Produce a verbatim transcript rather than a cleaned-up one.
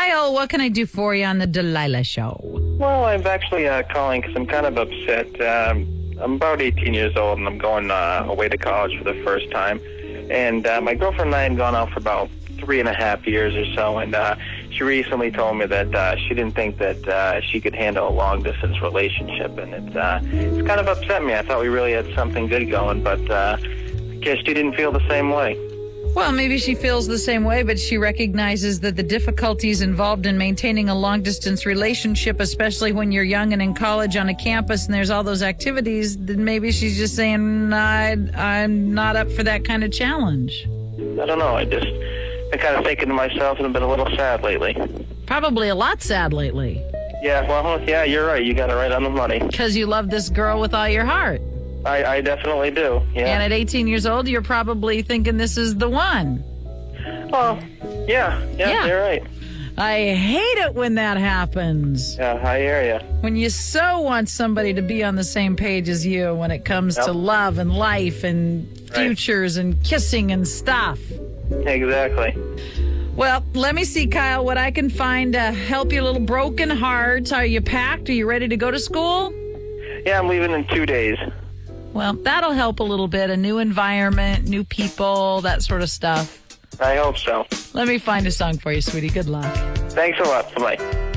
Kyle, what can I do for you on the Delilah Show? Well, I'm actually uh, calling because I'm kind of upset. Um, I'm about eighteen years old, and I'm going uh, away to college for the first time. And uh, my girlfriend and I had gone out for about three and a half years or so, and uh, she recently told me that uh, she didn't think that uh, she could handle a long-distance relationship, and it's, uh, it's kind of upset me. I thought we really had something good going, but uh, I guess she didn't feel the same way. Well, maybe she feels the same way, but she recognizes that the difficulties involved in maintaining a long-distance relationship, especially when you're young and in college on a campus and there's all those activities, then maybe she's just saying, I, I'm not up for that kind of challenge. I don't know. I just been kind of thinking to myself and I've been a little sad lately. Probably a lot sad lately. Yeah, well, yeah, you're right. You got it right on the money. Because you love this girl with all your heart. I, I definitely do, yeah. And at eighteen years old, you're probably thinking this is the one. Well, yeah, yeah, Yeah. you're right. I hate it when that happens. Yeah, I hear you. When you so want somebody to be on the same page as you when it comes Yep. to love and life and futures and kissing and stuff. Exactly. Well, let me see, Kyle, what I can find to help your little broken heart. Are you packed? Are you ready to go to school? Yeah, I'm leaving in two days. Well, that'll help a little bit. A new environment, new people, that sort of stuff. I hope so. Let me find a song for you, sweetie. Good luck. Thanks a lot. Bye-bye.